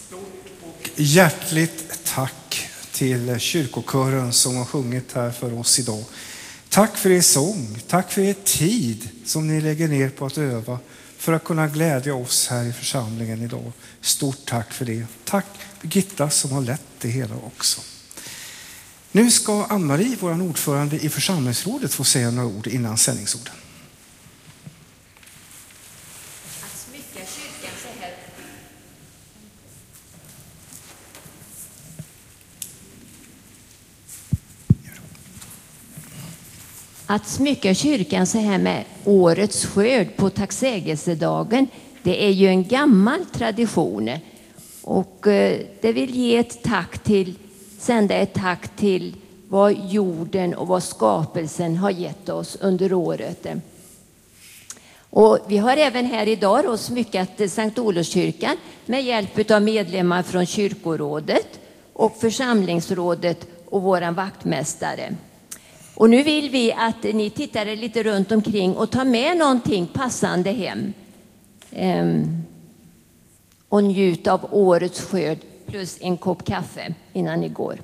Hjärtligt tack till kyrkokören som har sjungit här för oss idag. Tack för er sång, tack för er tid som ni lägger ner på att öva för att kunna glädja oss här i församlingen idag. Stort tack för det. Tack Birgitta som har lett det hela också. Nu ska Ann-Marie, vår ordförande i församlingsrådet, få säga några ord innan sändningsorden. Att smycka kyrkan så här med årets skörd på tacksägelsedagen, det är ju en gammal tradition. Och det vill ge ett tack till, sända ett tack till vad jorden och vad skapelsen har gett oss under året. Och vi har även här idag då smyckat Sankt Olofskyrkan med hjälp av medlemmar från kyrkorådet och församlingsrådet och våran vaktmästare. Och nu vill vi att ni tittar lite runt omkring och tar med någonting passande hem. Och njut av årets skörd plus en kopp kaffe innan ni går.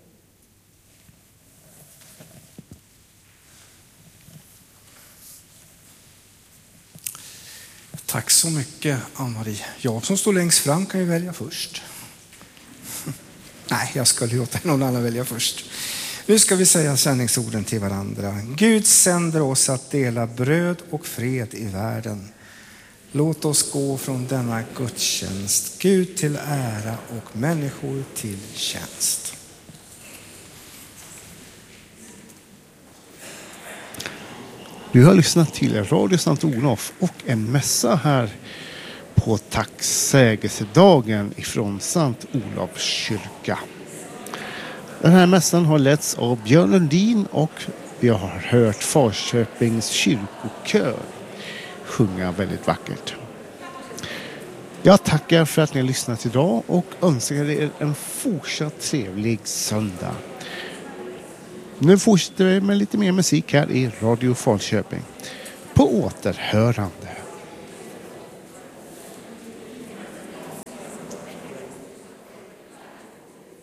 Tack så mycket Ann-Marie. Jag som står längst fram kan ju välja först. Nej, jag skulle låta någon annan välja först. Nu ska vi säga sändningsorden till varandra. Gud sänder oss att dela bröd och fred i världen. Låt oss gå från denna gudstjänst, Gud till ära och människor till tjänst. Du har lyssnat till Radio Sankt Olof och en mässa här på tacksägelsedagen ifrån Sankt Olofs kyrka. Den här mässan har letts av Björn Lundin och vi har hört Falköpings kyrkokör sjunga väldigt vackert. Jag tackar för att ni har lyssnat idag och önskar er en fortsatt trevlig söndag. Nu fortsätter vi med lite mer musik här i Radio Falköping. På återhörande.